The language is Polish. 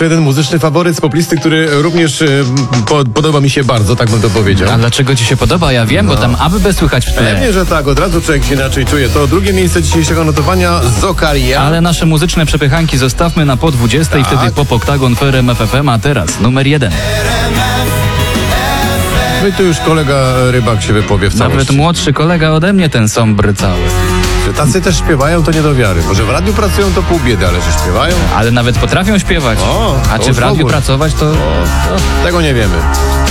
jeszcze jeden muzyczny faworyt z poplisty, który również podoba mi się bardzo, tak bym to powiedział. A dlaczego ci się podoba? Ja wiem, bo tam ABB słychać w tle. Pewnie, że tak, od razu człowiek się inaczej czuje. To drugie miejsce dzisiejszego notowania Zokaria. Ale nasze muzyczne przepychanki zostawmy na po 20 i wtedy pop Oktagon w RMF FM, a teraz numer 1. No i tu już kolega Rybak się wypowie w całości. Nawet młodszy kolega ode mnie ten sombr cały. Że tacy też śpiewają, to nie do wiary. Może w radiu pracują, to pół biedy, ale że śpiewają? Ale nawet potrafią śpiewać. O, A to czy już w w radiu ogóle. pracować, to... Tego nie wiemy.